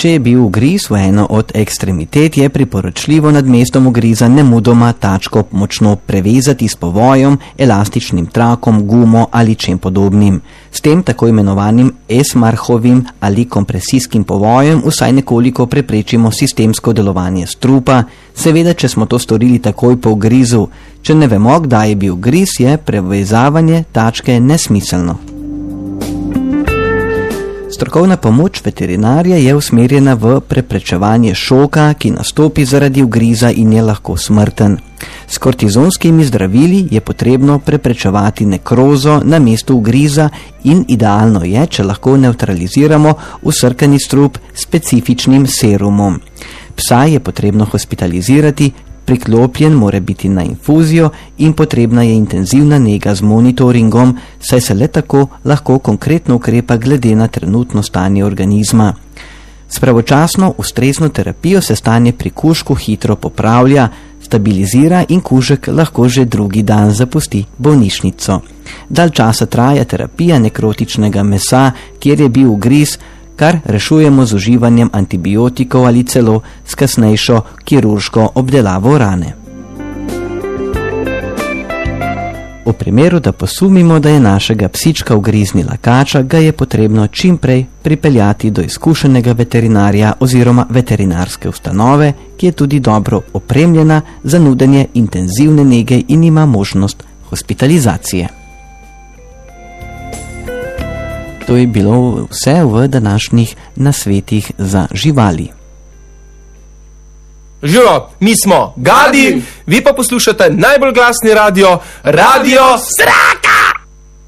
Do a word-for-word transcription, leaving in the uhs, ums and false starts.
Če je bil ugriz v eno od ekstremitet, je priporočljivo nad mestom ugriza nemudoma tačko močno prevezati s povojem, elastičnim trakom, gumo ali čem podobnim. S tem tako imenovanim Esmarhovim ali kompresijskim povojem vsaj nekoliko preprečimo sistemsko delovanje strupa, seveda, če smo to storili takoj po ugrizu. Če ne vemo, kdaj je bil ugriz, je prevezavanje tačke nesmiselno. Strokovna pomoč veterinarja je usmerjena v preprečevanje šoka, ki nastopi zaradi ugriza in je lahko smrten. S kortizonskimi zdravili je potrebno preprečevati nekrozo na mestu ugriza in idealno je, če lahko nevtraliziramo vsrkani strup s specifičnim serumom. Psa je potrebno hospitalizirati, priklopljen mora biti na infuzijo in potrebna je intenzivna nega z monitoringom, saj se le tako lahko konkretno ukrepa glede na trenutno stanje organizma. S pravočasno ustrezno terapijo se stanje pri kužku hitro popravlja, stabilizira in kužek lahko že drugi dan zapusti bolnišnico. Dalj časa traja terapija nekrotičnega mesa, kjer je bil ugriz, kar rešujemo z uživanjem antibiotikov ali celo s kasnejšo kirurško obdelavo rane. V primeru, da posumimo, da je našega psička ugriznila kača, ga je potrebno čim prej pripeljati do izkušenega veterinarja oziroma veterinarske ustanove, ki je tudi dobro opremljena za nudenje intenzivne nege in ima možnost hospitalizacije. To je bilo vse v današnjih nasvetih za živali. Živo, mi smo Gadi, vi pa poslušate najbolj glasni radio, Radio Srak!